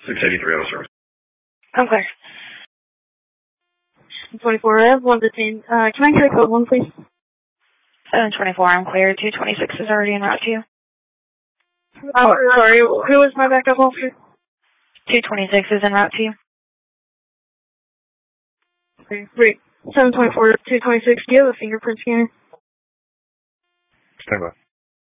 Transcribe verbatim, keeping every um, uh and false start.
six eighty-three out of service. I'm clear. twenty-four, I have one detained. Uh, can I get a code one, please? seven twenty-four, I'm clear. two twenty-six is already en route to you. Oh, sorry, who is my backup officer? two twenty-six is en route to you. Okay, great. seven twenty-four, two twenty-six, do you have a fingerprint scanner? Stand by.